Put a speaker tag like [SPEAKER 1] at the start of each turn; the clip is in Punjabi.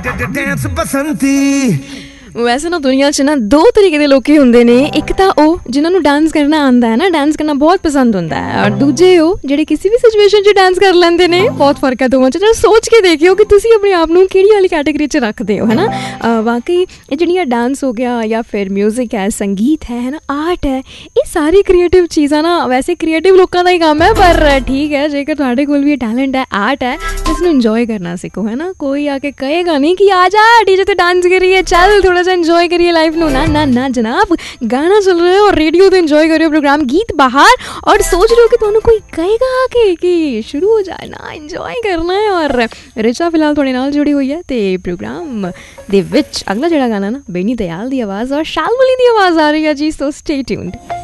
[SPEAKER 1] ਡਾਂਸ ਬਸੰਤੀ।
[SPEAKER 2] ਵੈਸੇ ਨਾ ਦੁਨੀਆ 'ਚ ਨਾ ਦੋ ਤਰੀਕੇ ਦੇ ਲੋਕ ਹੁੰਦੇ ਨੇ, ਇੱਕ ਤਾਂ ਉਹ ਜਿਨ੍ਹਾਂ ਨੂੰ ਡਾਂਸ ਕਰਨਾ ਆਉਂਦਾ ਹੈ ਨਾ, ਡਾਂਸ ਕਰਨਾ ਬਹੁਤ ਪਸੰਦ ਹੁੰਦਾ ਹੈ, ਔਰ ਦੂਜੇ ਉਹ ਜਿਹੜੇ ਕਿਸੇ ਵੀ ਸਿਚੁਏਸ਼ਨ 'ਚ ਡਾਂਸ ਕਰ ਲੈਂਦੇ ਨੇ। ਬਹੁਤ ਫਰਕ ਹੈ ਦੋਵਾਂ 'ਚ। ਜਰਾ ਸੋਚ ਕੇ ਦੇਖਿਓ ਕਿ ਤੁਸੀਂ ਆਪਣੇ ਆਪ ਨੂੰ ਕਿਹੜੀ ਵਾਲੀ ਕੈਟੇਗਰੀ 'ਚ ਰੱਖਦੇ ਹੋ, ਹੈ ਨਾ। ਵਾਕਈ ਇਹ ਜਿਹੜੀਆਂ ਡਾਂਸ ਹੋ ਗਿਆ ਜਾਂ ਫਿਰ ਮਿਊਜ਼ਿਕ ਹੈ, ਸੰਗੀਤ ਹੈ ਨਾ, ਆਰਟ ਹੈ, ਇਹ ਸਾਰੀ ਕ੍ਰੀਏਟਿਵ ਚੀਜ਼ਾਂ ਨਾ ਵੈਸੇ ਕ੍ਰੀਏਟਿਵ ਲੋਕਾਂ ਦਾ ਹੀ ਕੰਮ ਹੈ। ਪਰ ਠੀਕ ਹੈ, ਜੇਕਰ ਤੁਹਾਡੇ ਕੋਲ ਵੀ ਟੈਲੈਂਟ ਹੈ, ਆਰਟ ਹੈ, ਇਸ ਨੂੰ ਇੰਜੋਏ ਕਰਨਾ ਸਿੱਖੋ, ਹੈ ਨਾ। ਕੋਈ ਆ ਕੇ ਕਹੇਗਾ ਨਹੀਂ ਕਿ ਆ ਜਾ ਡੀਜੇ ਤੇ ਡਾਂਸ ਕਰੀਏ, ਚੱਲ ਥੋੜਾ ਇੰजॉय करिए लाइफ नो। ना ना ना जनाब, गाना चल रहा है और रेडियो तो इंजॉय करियो प्रोग्राम गीत बाहर, और सोच रहे हो कि तुहानू कोई कहेगा आके कि शुरू हो जाए ना, इंजॉय करना है। और रिचा फिलहाल थोड़े नाल जुड़ी हुई है ते प्रोग्राम दे विच अगला जिहड़ा गाना ना बेनी दयाल दी आवाज़ और शालमली दी आवाज़ आ रही है जी, सो स्टे ट्यून्ड।